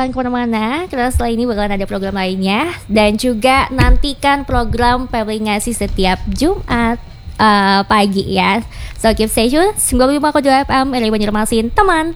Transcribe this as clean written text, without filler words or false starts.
jangan kemana-mana, karena setelah ini bakalan ada program lainnya. Dan juga nantikan program Febri ngasih setiap Jumat pagi ya. So keep stay tune 95,2 FM, Banjarmasin, teman